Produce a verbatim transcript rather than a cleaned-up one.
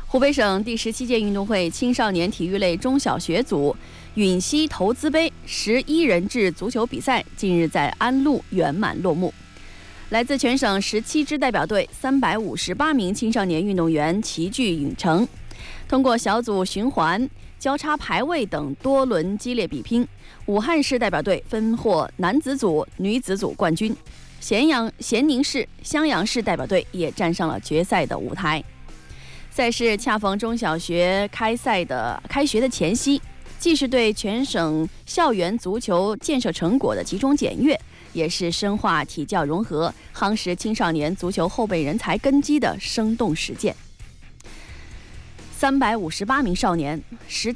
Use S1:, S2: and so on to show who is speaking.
S1: 湖北省第十七届运动会青少年体育类中小学组允熙投资杯十一人制足球比赛近日在安陆圆满落幕。来自全省十七支代表队三百五十八名青少年运动员齐聚影城，通过小组循环、交叉排位等多轮激烈比拼，武汉市代表队分获男子组、女子组冠军，咸阳、咸宁市、襄阳市代表队也站上了决赛的舞台。赛事恰逢中小学开赛的开学的前夕，既是对全省校园足球建设成果的集中检阅，也是深化体教融合、夯实青少年足球后备人才根基的生动实践。三百五十八名少年，十